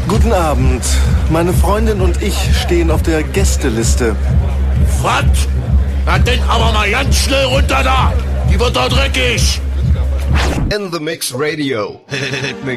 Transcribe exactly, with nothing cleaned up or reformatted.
Guten Abend. Meine Freundin und ich stehen auf der Gästeliste. Was? Na denn aber mal ganz schnell runter da. Die wird da dreckig. In the Mix Radio. Mit